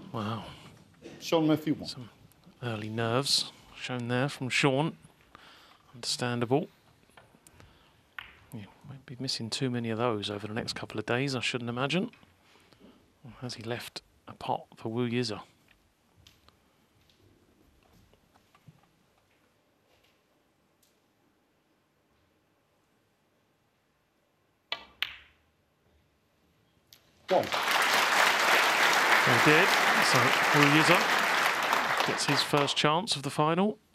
Wow. Shaun Murphy won. Some early nerves shown there from Shaun. Understandable. Yeah, won't be missing too many of those over the next couple of days, I shouldn't imagine. Or has he left a pot for Wu Yize? One. He did. So Wu Yize gets his first chance of the final.